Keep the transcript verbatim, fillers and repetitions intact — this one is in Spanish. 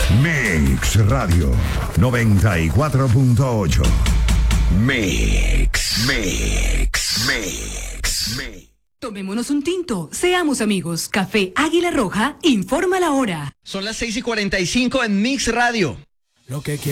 Mix Radio noventa y cuatro punto ocho. Mix, Mix, Mix, Mix. Tomémonos un tinto, seamos amigos. Café Águila Roja informa la hora. Son las seis y cuarenta y cinco en Mix Radio. Lo que